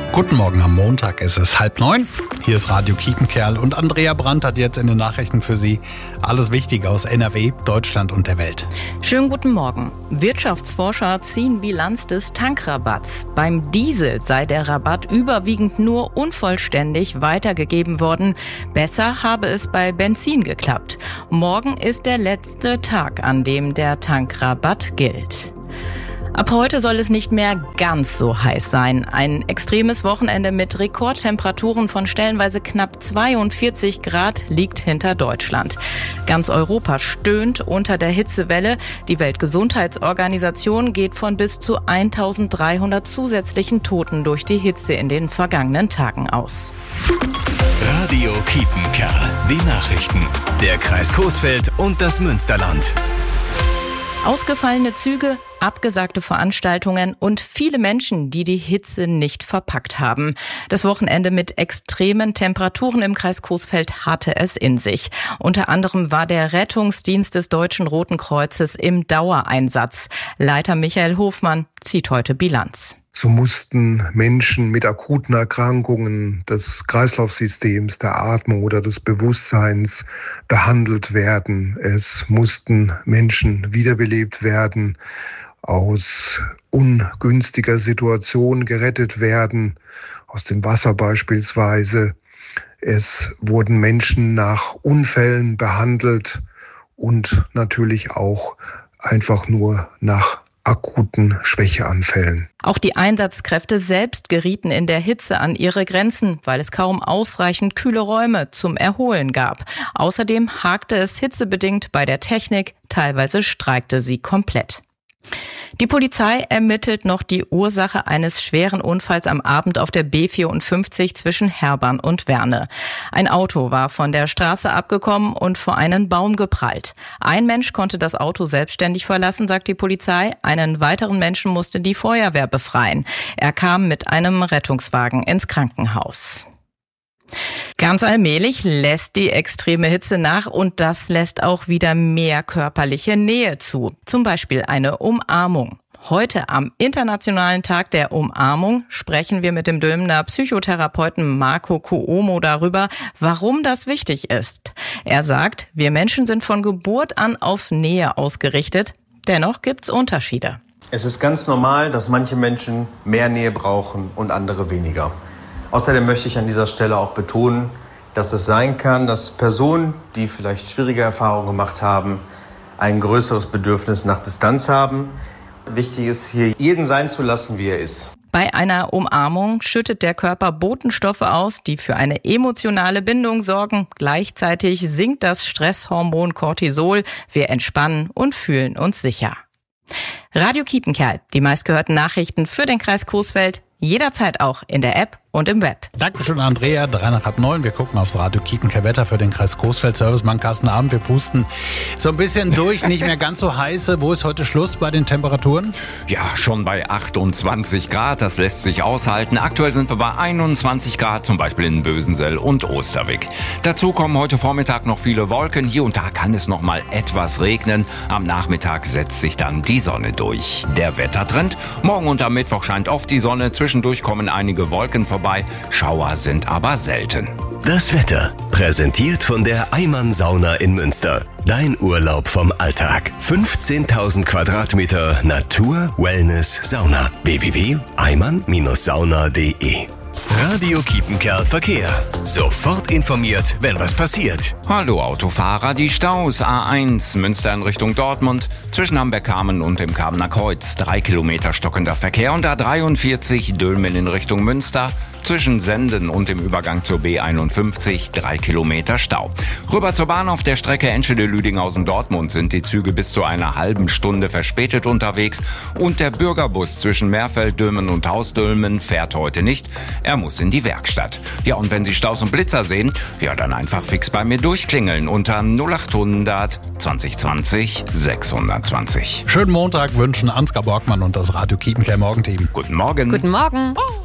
Guten Morgen am Montag, es ist 8:30. Hier ist Radio Kiepenkerl und Andrea Brandt hat jetzt in den Nachrichten für Sie alles Wichtige aus NRW, Deutschland und der Welt. Schönen guten Morgen. Wirtschaftsforscher ziehen Bilanz des Tankrabatts. Beim Diesel sei der Rabatt überwiegend nur unvollständig weitergegeben worden. Besser habe es bei Benzin geklappt. Morgen ist der letzte Tag, an dem der Tankrabatt gilt. Ab heute soll es nicht mehr ganz so heiß sein. Ein extremes Wochenende mit Rekordtemperaturen von stellenweise knapp 42 Grad liegt hinter Deutschland. Ganz Europa stöhnt unter der Hitzewelle. Die Weltgesundheitsorganisation geht von bis zu 1300 zusätzlichen Toten durch die Hitze in den vergangenen Tagen aus. Radio Kiepenkerl. Die Nachrichten. Der Kreis Coesfeld und das Münsterland. Ausgefallene Züge, abgesagte Veranstaltungen und viele Menschen, die die Hitze nicht verpackt haben. Das Wochenende mit extremen Temperaturen im Kreis Coesfeld hatte es in sich. Unter anderem war der Rettungsdienst des Deutschen Roten Kreuzes im Dauereinsatz. Leiter Michael Hofmann zieht heute Bilanz. So mussten Menschen mit akuten Erkrankungen des Kreislaufsystems, der Atmung oder des Bewusstseins behandelt werden. Es mussten Menschen wiederbelebt werden, aus ungünstiger Situation gerettet werden, aus dem Wasser beispielsweise. Es wurden Menschen nach Unfällen behandelt und natürlich auch einfach nur nach akuten Schwächeanfällen. Auch die Einsatzkräfte selbst gerieten in der Hitze an ihre Grenzen, weil es kaum ausreichend kühle Räume zum Erholen gab. Außerdem hakte es hitzebedingt bei der Technik, teilweise streikte sie komplett. Die Polizei ermittelt noch die Ursache eines schweren Unfalls am Abend auf der B54 zwischen Herbern und Werne. Ein Auto war von der Straße abgekommen und vor einen Baum geprallt. Ein Mensch konnte das Auto selbstständig verlassen, sagt die Polizei. Einen weiteren Menschen musste die Feuerwehr befreien. Er kam mit einem Rettungswagen ins Krankenhaus. Ganz allmählich lässt die extreme Hitze nach und das lässt auch wieder mehr körperliche Nähe zu. Zum Beispiel eine Umarmung. Heute am Internationalen Tag der Umarmung sprechen wir mit dem Dülmener Psychotherapeuten Marco Cuomo darüber, warum das wichtig ist. Er sagt, wir Menschen sind von Geburt an auf Nähe ausgerichtet. Dennoch gibt's Unterschiede. Es ist ganz normal, dass manche Menschen mehr Nähe brauchen und andere weniger. Außerdem möchte ich an dieser Stelle auch betonen, dass es sein kann, dass Personen, die vielleicht schwierige Erfahrungen gemacht haben, ein größeres Bedürfnis nach Distanz haben. Wichtig ist hier, jeden sein zu lassen, wie er ist. Bei einer Umarmung schüttet der Körper Botenstoffe aus, die für eine emotionale Bindung sorgen. Gleichzeitig sinkt das Stresshormon Cortisol. Wir entspannen und fühlen uns sicher. Radio Kiepenkerl, die meistgehörten Nachrichten für den Kreis Coesfeld. Jederzeit auch in der App und im Web. Dankeschön, Andrea. 8:30. Wir gucken aufs Radio Kiepenkerl Wetter für den Kreis Coesfeld. Servicemann Carsten Abend. Wir pusten so ein bisschen durch, nicht mehr ganz so heiße. Wo ist heute Schluss bei den Temperaturen? Ja, schon bei 28 Grad. Das lässt sich aushalten. Aktuell sind wir bei 21 Grad, zum Beispiel in Bösensell und Osterwig. Dazu kommen heute Vormittag noch viele Wolken. Hier und da kann es noch mal etwas regnen. Am Nachmittag setzt sich dann die Sonne durch. Der Wettertrend: Morgen und am Mittwoch scheint oft die Sonne. Zwischendurch kommen einige Wolken vorbei. Schauer sind aber selten. Das Wetter, präsentiert von der Eimann Sauna in Münster. Dein Urlaub vom Alltag. 15.000 Quadratmeter Natur, Wellness, Sauna. www.eimann-sauna.de. Radio Kiepenkerl Verkehr. Sofort informiert, wenn was passiert. Hallo Autofahrer, die Staus A1 Münster in Richtung Dortmund zwischen Hamberg-Kamen und dem Kamener Kreuz 3 Kilometer stockender Verkehr und A43 Dülmen in Richtung Münster zwischen Senden und dem Übergang zur B51 3 Kilometer Stau. Rüber zur Bahn auf der Strecke Enschede-Lüdinghausen-Dortmund sind die Züge bis zu einer halben Stunde verspätet unterwegs und der Bürgerbus zwischen Meerfeld-Dülmen und Haus-Dülmen fährt heute nicht. Er muss in die Werkstatt. Ja, und wenn Sie Staus und Blitzer sehen, ja, dann einfach fix bei mir durchklingeln unter 0800 2020 620. Schönen Montag wünschen Ansgar Borgmann und das Radio Kiepenkerl Morgenteam. Guten Morgen. Guten Morgen.